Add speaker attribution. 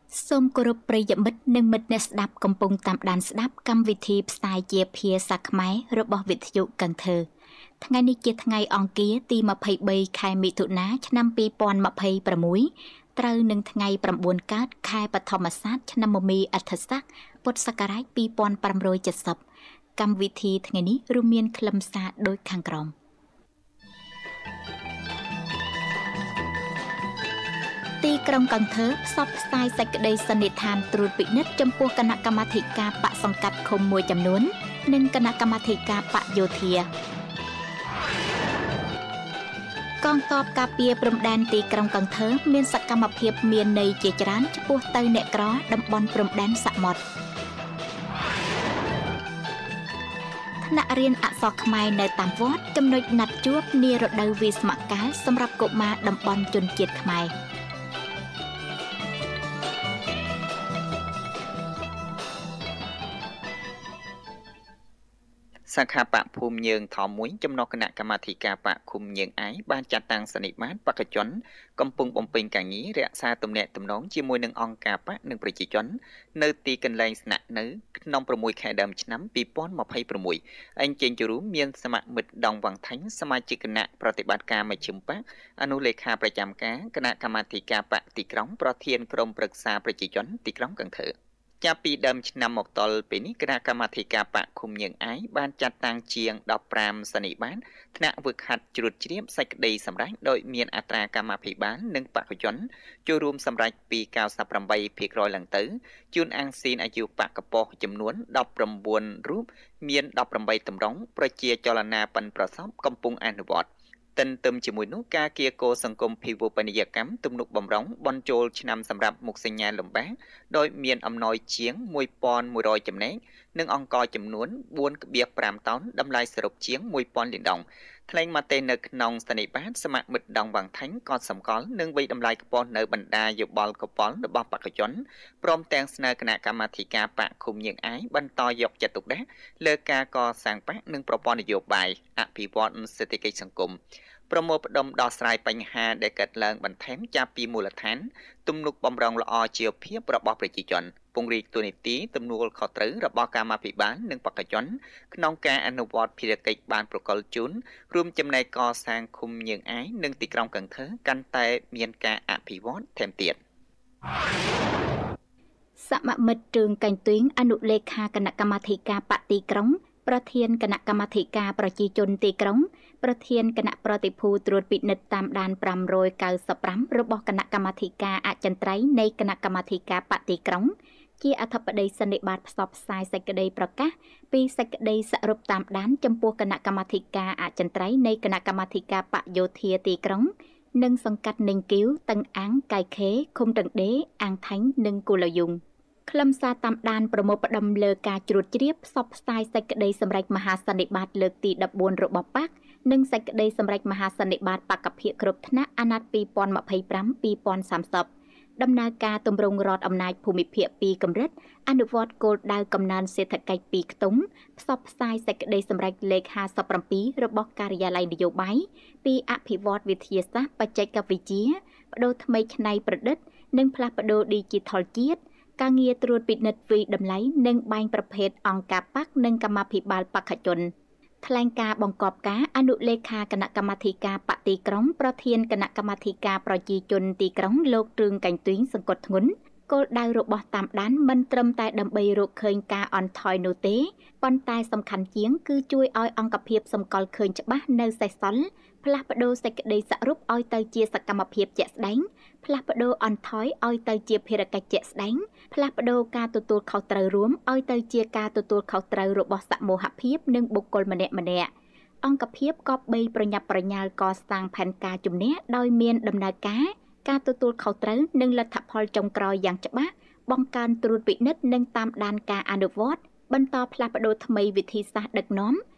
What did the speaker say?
Speaker 1: សូមគោរពប្រិយមិត្តនិងមិត្តអ្នកស្ដាប់កំពុងតាមដានស្ដាប់កម្មវិធីផ្សាយជាភាសាខ្មែររបស់វិទ្យុកន្ធើថ្ងៃនេះជាថ្ងៃអង្គារទី23ខែមិថុនាឆ្នាំ2026ត្រូវនឹងថ្ងៃ9កើតខែបឋមស័កឆ្នាំមមីអដ្ឋស័កពុទ្ធសករាជ2570កម្មវិធីថ្ងៃនេះរួមមានខ្លឹមសារដូចខាងក្រោមទីក្រុងកន្ធើផ្សព្វផ្សាយសេចក្តីសន្និដ្ឋានត្រួតពិនិត្យចំពោះគណៈកម្មាធិការបកសង្កាត់ឃុំមួយចំនួននិងគណៈកម្មាធិការបកយោធាកងទ័ពការពារព្រំដែនទីក្រុងកន្ធើមានសកម្មភាពមានន័យជាច្រើនចំពោះទៅអ្នកក្រតំបន់ព្រំដែនសមុទ្រថ្នាក់រៀនអក្សរខ្មែរនៅតាមវត្តចំណុចណាត់ជួបនារដូវវាលស្ម័គ្រកាលសម្រាប់កុមារតំបន់ជនជាតិខ្មែរ
Speaker 2: សាខាបកភូមិញើងថមមួយចំណុះគណៈកម្មាធិការបកឃុំញើងឯងបានចាត់តាំងសន្និបាតបកជនកំពុងបំពេញការងាររក្សាទំនាក់ទំនងជាមួយនឹងអង្គការបកនិងប្រជាជននៅទីកន្លែងស្នាក់នៅក្នុង6ខែដើមឆ្នាំ2026អញ្ជើញចូលរួមមានសមាមិត្តដងវ៉ាងថាញ់សមាជិកគណៈប្រតិបត្តិការមជ្ឈិមបកអនុលេខាប្រចាំការគណៈកម្មាធិការបកទីក្រុងប្រធានក្រុមប្រឹក្សាប្រជាជនទីក្រុងកន្ធើចាប់ពីដើមឆ្នាំមកទល់ពេលនេះគណៈកម្មាធិការបកឃុំញើងឯងបានចាត់តាំងជាង15សន្និបាតថ្នាក់វឹកហាត់ជ្រួតជ្រាបសេចក្តីសម្រេចដោយមានអត្រាកម្មាភិបាលនិងបកជនចូលរួមសម្រេចពី98%ឡើងទៅជួនអង្គស៊ីនអាយុបកកប៉ុសចំនួន19រូបមាន18តម្រង់ប្រជាចលនាប៉ិនប្រសពកំពុងអនុវត្តទន្ទឹមជាមួយនោះការគៀកោសង្គមភិវបនីយកម្មទំនុកបំរុងបនចូលឆ្នាំសម្រាប់មុខសញ្ញាលំបាកដោយមានអំណោយជាង1100ចំណែកនិងអង្គចំនួន 4.5 តោនតម្លៃសរុបជាង 1000 លានដុល្លារថ្លែងមកទេនៅក្នុងសន្និបាតសមាមិត្តដងវ៉ាងថាញ់ក៏សម្គាល់នឹងវិតម្លៃខ្ពស់នៅបណ្ដាយោបល់កប៉លរបស់បកជនព្រមទាំងស្នើគណៈកម្មាធិការបកឃុំញើងឯងបន្តយកចិត្តទុកដាក់លើការកសាងបកនិងប្រព័ន្ធនយោបាយអភិវឌ្ឍសេដ្ឋកិច្ចសង្គមប្រមូលផ្ដុំដោះស្រាយបញ្ហាដែលកើតឡើងបន្ថែមចាប់ពីមូលដ្ឋានទំនុកបំរុងល្អជីវភាពរបស់ប្រជាជនពង្រីកទូនីតិទំនួលខុសត្រូវរបស់កម្មាភិបាលនិងបកជនក្នុងការអនុវត្តភារកិច្ចបានប្រកល់ជូនរួមចំណែកកសាងឃុំញើងឯងនិងទីក្រុងកន្ធើកាន់តែមានការអភិវឌ្ឍថែមទៀត
Speaker 1: សមាមិត្តជើងកែងទុយអនុលេខាគណៈកម្មាធិការបកទីក្រុងប្រធានគណៈកម្មាធិការប្រជាជនទីក្រុងប្រធានគណៈប្រតិភូត្រួតពិនិត្យតាមដាន595របស់គណៈកម្មាធិការអចិន្ត្រៃយ៍នៃគណៈកម្មាធិការបកទីក្រុងជាអធិបតីសន្និបាតផ្សព្វផ្សាយសេចក្តីប្រកាសពីសេចក្តីសរុបតាមដានចំពោះគណៈកម្មាធិការអចិន្ត្រៃយ៍នៃគណៈកម្មាធិការបកយោធាទីក្រុងនិងសង្កាត់ninhគីវតឹងអាំងកៃខេឃុំតឹងដេអាងថាញ់និងគូឡយុងខ្លឹមសារតាមដានប្រមូលផ្ដុំលើការជ្រួតជ្រាបផ្សព្វផ្សាយសេចក្តីសម្រេចមហាសន្និបាតលើកទី14របស់បកនិងសេចក្តីសម្រេចមហាសន្និបាតបកភិគ្រប់ថ្នាក់អាណត្តិ2025-2030ដំណើរការទម្រង់រដ្ឋអំណាចភូមិភាគ2កម្រិតអនុវត្តគោលដៅកំណើនសេដ្ឋកិច្ច2ខ្ទង់ផ្សព្វផ្សាយសេចក្តីសម្រេចលេខ57របស់ការិយាល័យនយោបាយពីអភិវឌ្ឍវិទ្យាសាស្ត្របច្ចេកវិទ្យាបដូរថ្មីច្នៃប្រឌិតនិងផ្លាស់ប្ដូរ Digital ជាតិការងារត្រួតពិនិត្យវិតម្លៃនិងបែងប្រភេទអង្គការបកនិងកម្មាភិបាលបកជនថ្លែងការណ៍បង្គាប់ការអនុលេខាគណៈកម្មាធិការបកទីក្រុងប្រធានគណៈកម្មាធិការប្រជាជនទីក្រុងលោកទ្រឿងកែងទុយសង្កត់ធ្ងន់គោលដៅរបស់តាមដានមិនត្រឹមតែដើម្បីរកឃើញការអន់ថយនោះទេប៉ុន្តែសំខាន់ជាងគឺជួយឲ្យអង្គភាពសម្គាល់ឃើញច្បាស់នៅសេសសល់ផ្លាស់ប្ដូរសេចក្តីសរុបឲ្យទៅជាសកម្មភាពជាក់ស្ដែងផ្លាស់ប្ដូរអន់ថយឲ្យទៅជាភារកិច្ចជាក់ស្ដែងផ្លាស់ប្ដូរការទទួលខុសត្រូវរួមឲ្យទៅជាការទទួលខុសត្រូវរបស់សមូហភាពនិងបុគ្គលម្នាក់ៗអង្គភាពក៏បីប្រញាប់ប្រញាល់កសាងផែនការជំនះដោយមានដំណើរការទទួលខុសត្រូវនិងលទ្ធផលចុងក្រោយយ៉ាងច្បាស់បង្កើនត្រួតពិនិត្យនិងតាមដានការអនុវត្តបន្តផ្លាស់ប្ដូរថ្មីវិធីសាស្ត្រដឹកនាំ